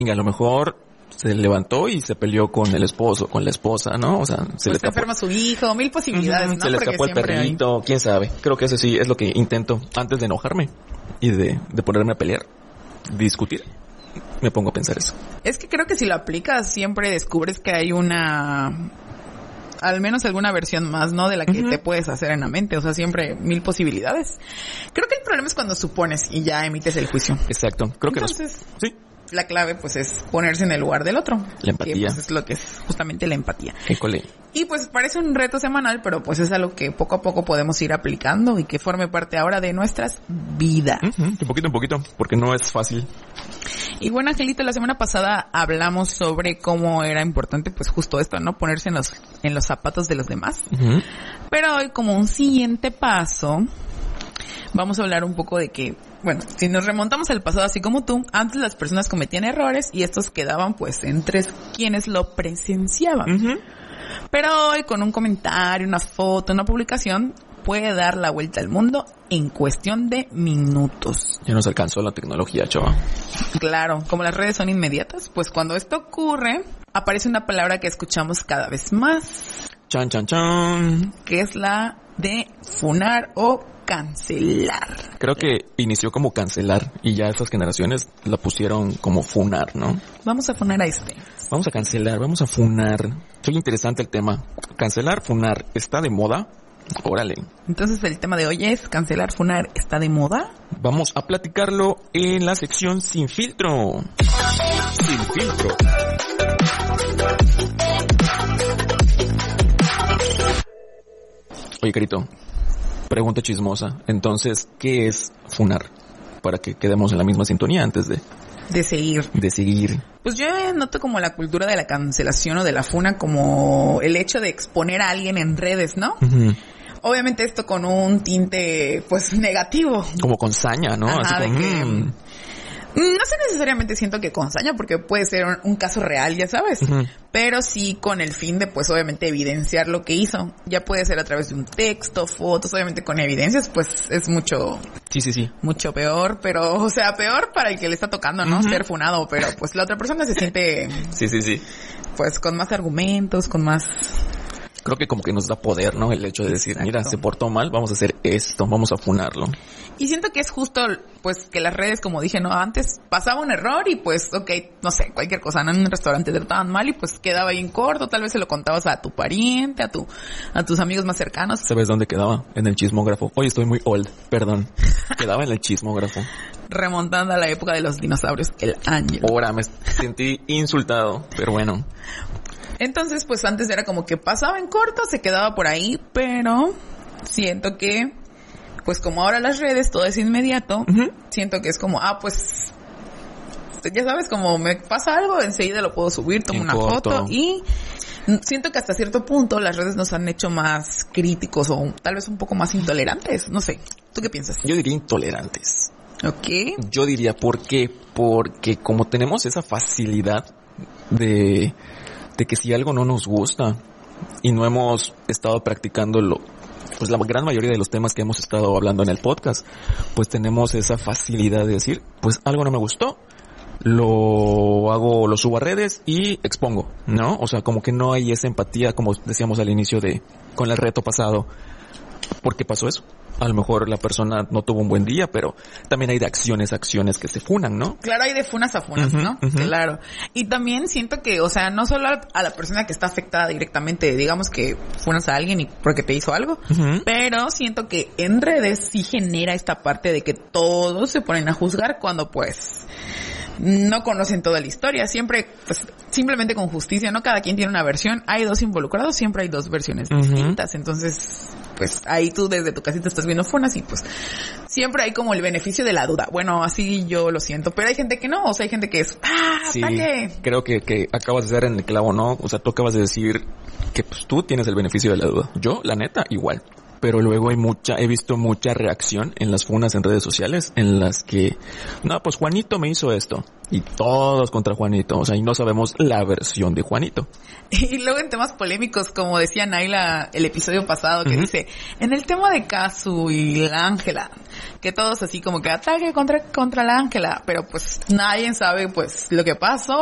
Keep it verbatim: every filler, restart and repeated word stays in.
Y a lo mejor se levantó y se peleó con el esposo, con la esposa, ¿no? O sea, se pues le se escapó. enferma su hijo, mil posibilidades, Uh-huh, ¿no? Se le Porque escapó el siempre perrito, hay... quién sabe. Creo que eso sí es lo que intento antes de enojarme y de, de ponerme a pelear, discutir. Me pongo a pensar eso. Es que creo que si lo aplicas siempre descubres que hay una... al menos alguna versión más, ¿no? De la que uh-huh. te puedes hacer en la mente. O sea, siempre mil posibilidades. Creo que el problema es cuando supones y ya emites el juicio. Exacto. Creo Entonces, que nos... sí. La clave, pues, es ponerse en el lugar del otro. La empatía. Que, pues, es lo que es justamente la empatía. École. Y, pues, parece un reto semanal, pero, pues, es algo que poco a poco podemos ir aplicando y que forme parte ahora de nuestras vidas. Uh-huh. De poquito en poquito, porque no es fácil. Y bueno, Angelito, la semana pasada hablamos sobre cómo era importante, pues, justo esto, ¿no? Ponerse en los, en los zapatos de los demás. Uh-huh. Pero hoy, como un siguiente paso, vamos a hablar un poco de que, bueno, si nos remontamos al pasado, así como tú, antes las personas cometían errores y estos quedaban pues entre quienes lo presenciaban. Uh-huh. Pero hoy con un comentario, una foto, una publicación, puede dar la vuelta al mundo en cuestión de minutos. Ya nos alcanzó la tecnología, chava. Claro, como las redes son inmediatas, pues cuando esto ocurre, aparece una palabra que escuchamos cada vez más. Chan, chan, chan. Que es la de funar o cancelar. Creo que inició como cancelar y ya esas generaciones la pusieron como funar, ¿no? Vamos a funar a este. Vamos a cancelar, vamos a funar. Soy interesante el tema. Cancelar, funar, ¿está de moda? Órale. Entonces el tema de hoy es cancelar, funar, ¿está de moda? Vamos a platicarlo en la sección Sin Filtro. Sin Filtro. Oye, Carito. Pregunta chismosa. Entonces, ¿qué es funar? Para que quedemos en la misma sintonía antes de... De seguir. De seguir. Pues yo noto como la cultura de la cancelación o de la funa como el hecho de exponer a alguien en redes, ¿no? Uh-huh. Obviamente esto con un tinte, pues, negativo. Como con saña, ¿no? Ajá, así como... de que... Mm. No sé necesariamente siento que con saña, porque puede ser un, un caso real, ya sabes. Uh-huh. Pero sí con el fin de, pues, obviamente evidenciar lo que hizo. Ya puede ser a través de un texto, fotos, obviamente con evidencias, pues, es mucho... Sí, sí, sí. Mucho peor, pero, o sea, peor para el que le está tocando, ¿no? Uh-huh. Ser funado, pero, pues, la otra persona se siente... Sí, sí, sí. Pues, con más argumentos, con más... Creo que como que nos da poder, ¿no? El hecho de decir, exacto, mira, se portó mal, vamos a hacer esto, vamos a funarlo. Y siento que es justo, pues, que las redes, como dije, ¿no? Antes pasaba un error y, pues, ok, no sé, cualquier cosa, ¿no? En un restaurante te trataban mal y, pues, quedaba ahí en corto. Tal vez se lo contabas a tu pariente, a tu, a tus amigos más cercanos. ¿Sabes dónde quedaba? En el chismógrafo. Oye, estoy muy old, perdón. Quedaba en el chismógrafo. Remontando a la época de los dinosaurios, el ángel. Ahora me sentí insultado, pero bueno. Entonces, pues antes era como que pasaba en corto, se quedaba por ahí, pero siento que, pues como ahora las redes, todo es inmediato, uh-huh. Siento que es como, ah, pues, ya sabes, como me pasa algo, enseguida lo puedo subir, tomo en una corto. Foto y siento que hasta cierto punto las redes nos han hecho más críticos o tal vez un poco más intolerantes, no sé. ¿Tú qué piensas? Yo diría intolerantes. Ok. Yo diría, ¿por qué? Porque como tenemos esa facilidad de... de que si algo no nos gusta y no hemos estado practicándolo, pues la gran mayoría de los temas que hemos estado hablando en el podcast, pues tenemos esa facilidad de decir, pues algo no me gustó, lo hago, lo subo a redes y expongo, ¿no? O sea, como que no hay esa empatía, como decíamos al inicio de, con el reto pasado. ¿Por qué pasó eso? A lo mejor la persona no tuvo un buen día, pero también hay de acciones, acciones que se funan, ¿no? Claro, hay de funas a funas, uh-huh, ¿no? Uh-huh. Claro. Y también siento que, o sea, no solo a la persona que está afectada directamente, digamos que funas a alguien y porque te hizo algo, uh-huh. Pero siento que en redes sí genera esta parte de que todos se ponen a juzgar cuando, pues, no conocen toda la historia. Siempre, pues, simplemente con justicia, ¿no? Cada quien tiene una versión. Hay dos involucrados, siempre hay dos versiones uh-huh. distintas. Entonces, pues, ahí tú desde tu casita estás viendo funas y, pues, siempre hay como el beneficio de la duda. Bueno, así yo lo siento. Pero hay gente que no. O sea, hay gente que es, ¡ah, sí, ataque! Creo que, que acabas de dar en el clavo, ¿no? O sea, tú acabas de decir que, pues, tú tienes el beneficio de la duda. Yo, la neta, igual. pero luego hay mucha, he visto mucha reacción en las funas en redes sociales en las que, no, pues Juanito me hizo esto y todos contra Juanito, o sea, y no sabemos la versión de Juanito. Y luego en temas polémicos, como decía Naila el episodio pasado, que uh-huh. dice, en el tema de Casu y la Ángela, que todos así como que ataque contra, contra la Ángela, pero pues nadie sabe pues lo que pasó